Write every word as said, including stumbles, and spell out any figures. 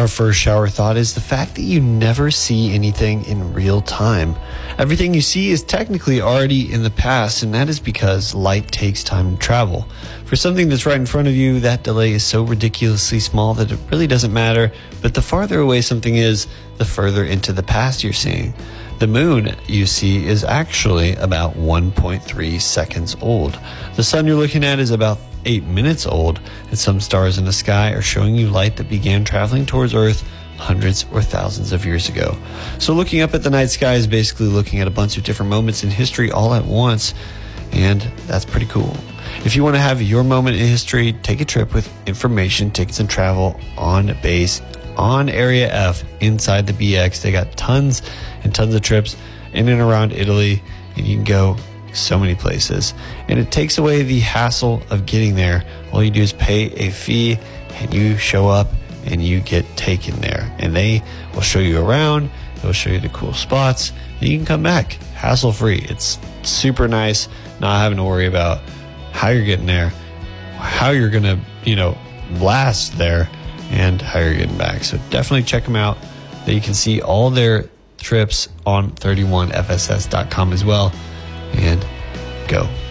Our first shower thought is the fact that you never see anything in real time. Everything you see is technically already in the past, and that is because light takes time to travel. For something that's right in front of you, that delay is so ridiculously small that it really doesn't matter, but the farther away something is, the further into the past you're seeing. The moon you see is actually about one point three seconds old. The sun you're looking at is about eight minutes old, and some stars in the sky are showing you light that began traveling towards Earth hundreds or thousands of years ago. So looking up at the night sky is basically looking at a bunch of different moments in history all at once, and that's pretty cool. If you want to have your moment in history, take a trip with information, tickets, and travel on base on Area F inside the B X. They got tons and tons of trips in and around Italy, and you can go so many places, and it takes away the hassle of getting there. All you do is pay a fee and you show up and you get taken there, and they will show you around. They'll show you the cool spots, and you can come back hassle free. It's super nice not having to worry about how you're getting there, how you're gonna you know blast there, and how you're getting back. So definitely check them out. You can see all their trips on thirty one F S S dot com as well. And go.